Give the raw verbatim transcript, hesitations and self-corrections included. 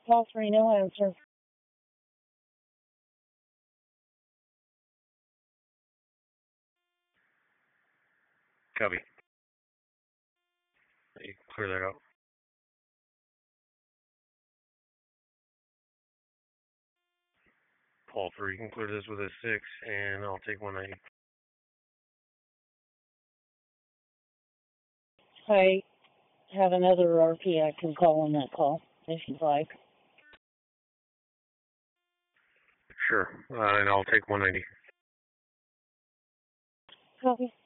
Call three, no answer. Copy. You can clear that out. Call three, you can clear this with a six, and I'll take one ninety. I have another R P I can call on that call, if you'd like. Sure, uh, and I'll take one ninety. Copy.